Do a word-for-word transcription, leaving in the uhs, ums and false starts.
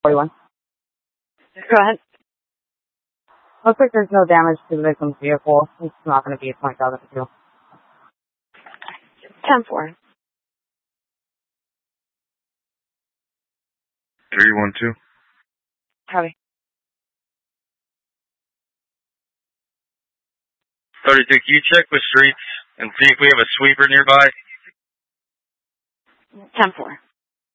forty-one. Go ahead. Looks like there's no damage to the victim's vehicle. It's not going to be a twenty thousand appeal. ten four. three one two. Copy. thirty-two, can you check the streets and see if we have a sweeper nearby? ten four.